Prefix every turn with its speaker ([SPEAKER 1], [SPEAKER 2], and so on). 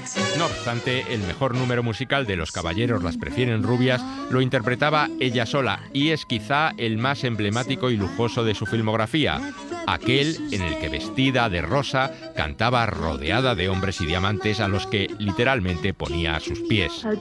[SPEAKER 1] No obstante, el mejor número musical de Los caballeros las prefieren rubias lo interpretaba ella sola y es quizá el más emblemático y lujoso de su filmografía, aquel en el que vestida de rosa cantaba rodeada de hombres y diamantes a los que literalmente ponía a sus pies.